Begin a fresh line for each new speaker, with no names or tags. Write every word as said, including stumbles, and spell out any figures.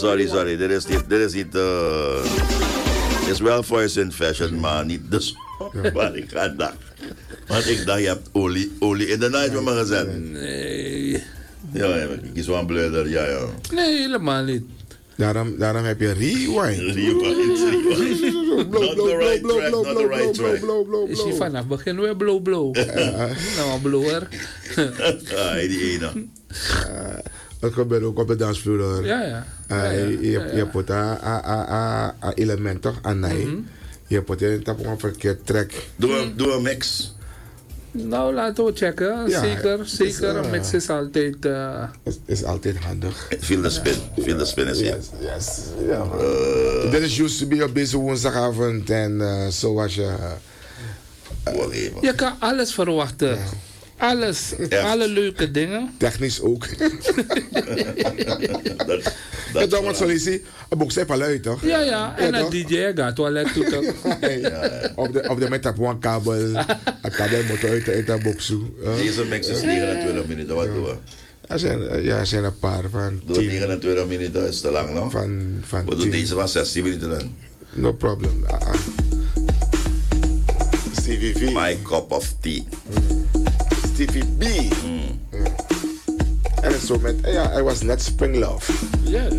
sorry, sorry. Dit is niet... Dit is niet... Uh, is wel voice in fashion, maar niet dus. Maar ik ga dacht. Want ik dacht, je hebt olie, olie in de night met me gezet.
Nee.
Ja, ja, ik is wel een bleuder, ja, ja.
Nee, helemaal niet.
Daarom, daarom heb je rewind.
Rewind, rewind. Not the right track, not the right track.
Is hij vanaf begin weer blow blow. Nou, een blower.
Ah, die ene.
Dat gebeurt ook op de dansvloer hoor.
Ja, ja.
Uh,
ja, ja.
Je,
ja, ja.
je put een element toch aan mij.
Mm-hmm.
Je put een tap op een verkeerd track.
Doe een, doe een mix.
Nou, laten we checken.
Ja,
zeker,
is,
zeker.
uh,
Een mix is altijd... Uh,
is, is altijd handig.
Feel the spin. Feel the spin is hier.
Yes, yes. Ja, man. Uh, Dit is used to be op deze woensdagavond en uh, zoals je...
Uh,
je kan alles verwachten. Ja. Alles.
Echt.
Alle leuke dingen.
Technisch ook.
dat,
dat is wat sollicitatie. Een boek zei uit, toch?
Ja, ja. En een D J gaat toilet toe toch?
Op de op de met op een kabel. Een kabel moet uit uit dat boek zo.
Deze mix is negenentwintig minuten. Wat doen we?
Er zijn, ja, er zijn een paar van
Doe negenentwintig minuten, dat is te lang, no?
Van, van
we doen deze van zestien minuten dan.
No problem. Uh -uh. Stevie V.
My cup of tea.
Stevie B.
Mm.
En zo met, ja, hij was net Spring Love.
Ja.